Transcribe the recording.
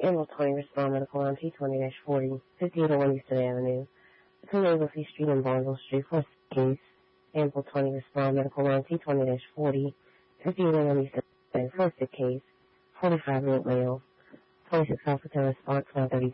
Animal 20 respond medical on T20-40, 5801 Eastern Avenue, between Anglesey Street and Barnville Street for a case. Animal 20 respond medical on T20-40, 5801 Eastern Avenue for a sick case, 45-year-old male, 26 African response 130.